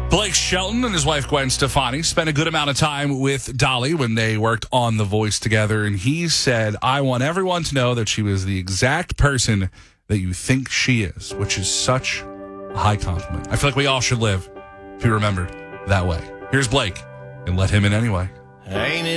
Blake Shelton and his wife Gwen Stefani spent a good amount of time with Dolly when they worked on The Voice together, and he said, I want everyone to know that she was the exact person that you think she is, which is such a high compliment. I feel like we all should live to be remembered that way. Here's Blake, and Let Him In Anyway. Ain't it